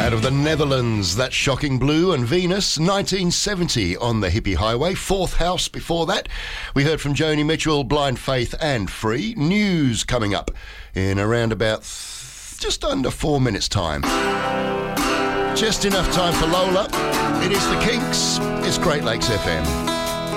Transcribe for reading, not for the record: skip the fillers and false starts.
Out of the Netherlands, that's Shocking Blue and Venus, 1970 on the Hippie Highway. Fourth House before that. We heard from Joni Mitchell, Blind Faith and Free. News coming up in around about just under 4 minutes' time. Just enough time for Lola. It is the Kinks. It's Great Lakes FM.